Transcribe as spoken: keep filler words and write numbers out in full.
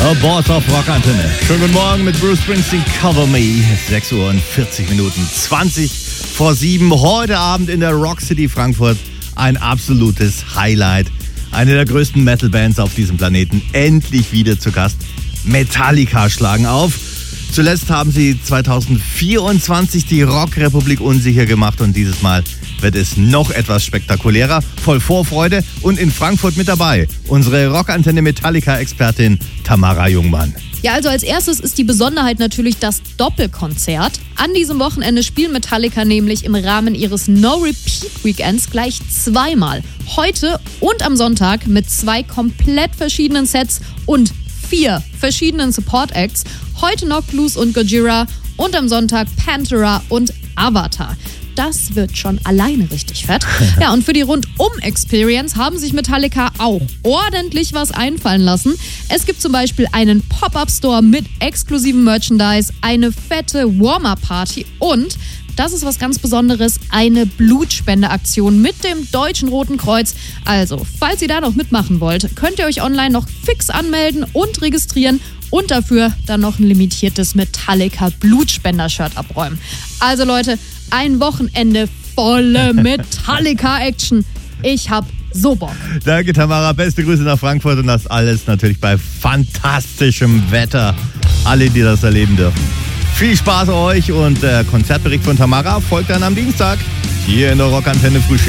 A Boss auf Rockantenne. Schönen guten Morgen mit Bruce Springsteen, Cover Me. sechs Uhr und vierzig Minuten, zwanzig vor sieben. Heute Abend in der Rock City Frankfurt ein absolutes Highlight. Eine der größten Metal-Bands auf diesem Planeten. Endlich wieder zu Gast. Metallica schlagen auf. Zuletzt haben sie zwanzig vierundzwanzig die Rockrepublik unsicher gemacht und dieses Mal wird es noch etwas spektakulärer, voll Vorfreude und in Frankfurt mit dabei unsere Rockantenne Metallica-Expertin Tamara Jungmann. Ja, also als erstes ist die Besonderheit natürlich das Doppelkonzert. An diesem Wochenende spielen Metallica nämlich im Rahmen ihres No-Repeat-Weekends gleich zweimal. Heute und am Sonntag mit zwei komplett verschiedenen Sets und vier verschiedenen Support-Acts. Heute Knocked Loose und Gojira und am Sonntag Pantera und Avatar. Das wird schon alleine richtig fett. Ja, und für die Rundum-Experience haben sich Metallica auch ordentlich was einfallen lassen. Es gibt zum Beispiel einen Pop-Up-Store mit exklusivem Merchandise, eine fette Warm-Up-Party und, das ist was ganz Besonderes, eine Blutspendeaktion mit dem Deutschen Roten Kreuz. Also, falls ihr da noch mitmachen wollt, könnt ihr euch online noch fix anmelden und registrieren und dafür dann noch ein limitiertes Metallica Blutspender-Shirt abräumen. Also Leute, ein Wochenende volle Metallica-Action. Ich hab so Bock. Danke Tamara, beste Grüße nach Frankfurt und das alles natürlich bei fantastischem Wetter. Alle, die das erleben dürfen. Viel Spaß euch und der Konzertbericht von Tamara folgt dann am Dienstag hier in der Rockantenne Frühschicht.